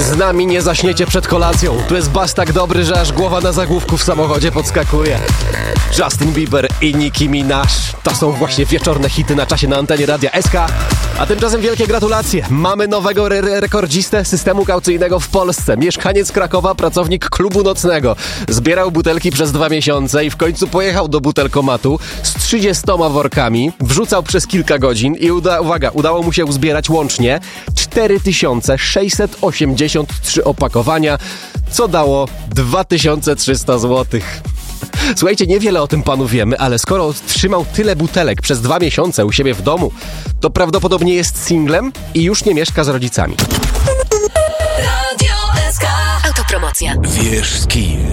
Z nami nie zaśniecie przed kolacją. Tu jest bas tak dobry, że aż głowa na zagłówku w samochodzie podskakuje. Justin Bieber i Nicki Minaj. To są właśnie wieczorne hity na czasie na antenie Radia SK. A tymczasem wielkie gratulacje. Mamy nowego rekordzistę systemu kaucyjnego w Polsce. Mieszkaniec Krakowa, pracownik klubu nocnego. Zbierał butelki przez 2 miesiące i w końcu pojechał do butelkomatu z 30 workami. Wrzucał przez kilka godzin i udało mu się uzbierać łącznie 4683 opakowania, co dało 2300 zł. Słuchajcie, niewiele o tym panu wiemy, ale skoro trzymał tyle butelek przez 2 miesiące u siebie w domu, to prawdopodobnie jest singlem i już nie mieszka z rodzicami. Radio SK. Autopromocja. Wiesz z kim,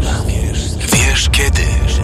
wiesz kiedy,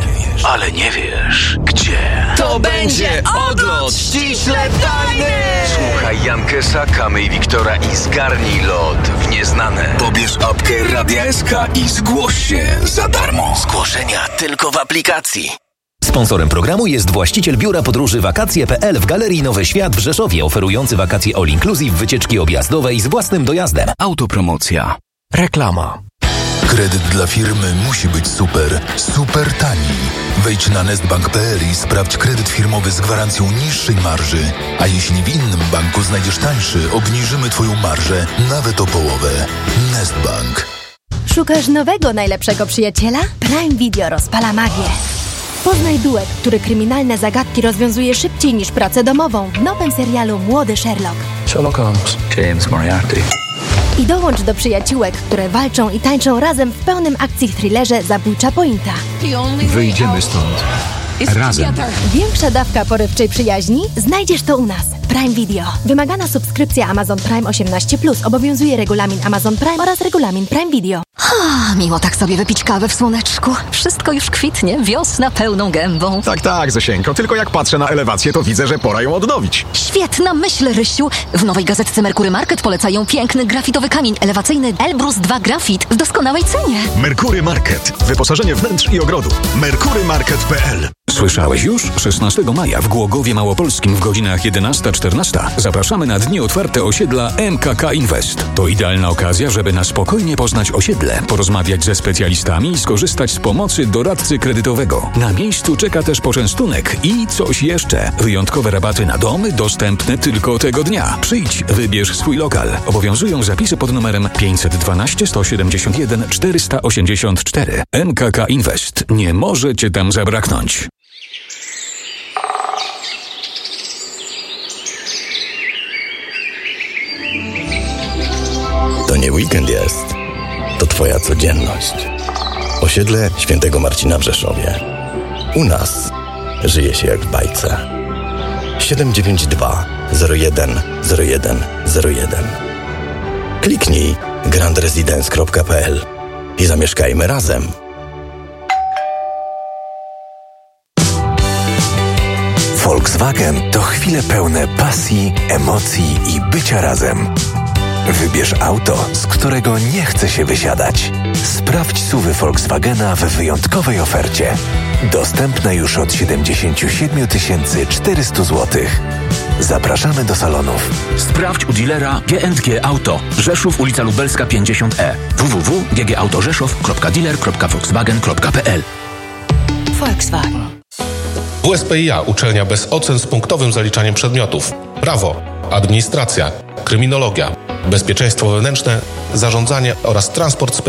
ale nie wiesz gdzie. To będzie odlot ściśle tajny! Słuchaj Jankesa, Kamy i Wiktora i zgarnij lot w nieznane. Pobierz apkę Radia SK i zgłoś się za darmo. Zgłoszenia tylko w aplikacji. Sponsorem programu jest właściciel biura podróży Wakacje.pl w Galerii Nowy Świat w Rzeszowie, oferujący wakacje all inclusive, wycieczki objazdowe z własnym dojazdem. Autopromocja. Reklama. Kredyt dla firmy musi być super, super tani. Wejdź na nestbank.pl i sprawdź kredyt firmowy z gwarancją niższej marży. A jeśli w innym banku znajdziesz tańszy, obniżymy Twoją marżę nawet o połowę. Nestbank. Szukasz nowego, najlepszego przyjaciela? Prime Video rozpala magię. Poznaj duet, który kryminalne zagadki rozwiązuje szybciej niż pracę domową w nowym serialu Młody Sherlock. Sherlock Holmes. James Moriarty. I dołącz do przyjaciółek, które walczą i tańczą razem w pełnym akcji thrillerze Zabójcza Pointa. Wyjdziemy stąd. Razem. Większa dawka porywczej przyjaźni? Znajdziesz to u nas. Prime Video. Wymagana subskrypcja Amazon Prime 18+. Obowiązuje regulamin Amazon Prime oraz regulamin Prime Video. Miło tak sobie wypić kawę w słoneczku. Wszystko już kwitnie, wiosna pełną gębą. Tak, Zosieńko. Tylko jak patrzę na elewację, to widzę, że pora ją odnowić. Świetna myśl, Rysiu. W nowej gazetce Merkury Market polecają piękny grafitowy kamień elewacyjny Elbrus 2 Grafit w doskonałej cenie. Merkury Market. Wyposażenie wnętrz i ogrodu. merkurymarket.pl. Słyszałeś już? 16 maja w Głogowie Małopolskim w godzinach 11-14 zapraszamy na dni otwarte osiedla MKK Invest. To idealna okazja, żeby na spokojnie poznać osiedle, porozmawiać ze specjalistami i skorzystać z pomocy doradcy kredytowego. Na miejscu czeka też poczęstunek i coś jeszcze. Wyjątkowe rabaty na domy dostępne tylko tego dnia. Przyjdź, wybierz swój lokal. Obowiązują zapisy pod numerem 512 171 484. MKK Invest. Nie może Cię tam zabraknąć. To nie weekend jest, to Twoja codzienność. Osiedle Świętego Marcina w Rzeszowie. U nas żyje się jak w bajce. 792 01 01 01. Kliknij grandresidence.pl i zamieszkajmy razem. Volkswagen to chwile pełne pasji, emocji i bycia razem. Wybierz auto, z którego nie chce się wysiadać. Sprawdź SUV-y Volkswagena w wyjątkowej ofercie. Dostępne już od 77 400 zł. Zapraszamy do salonów. Sprawdź u dealera G&G Auto. Rzeszów, ulica Lubelska 50E. www.ggautorzeszów.dealer.volkswagen.pl. Volkswagen. WSPIA, uczelnia bez ocen z punktowym zaliczaniem przedmiotów. Prawo, administracja, kryminologia, bezpieczeństwo wewnętrzne, zarządzanie oraz transport